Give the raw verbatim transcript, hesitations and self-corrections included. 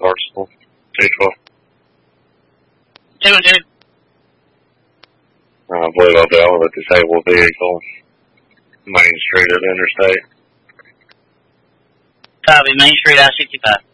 Arsenal. two twelve. Two and two. I believe I'll deal with a disabled vehicle. Main Street of Interstate. Copy, Main Street I sixty-five.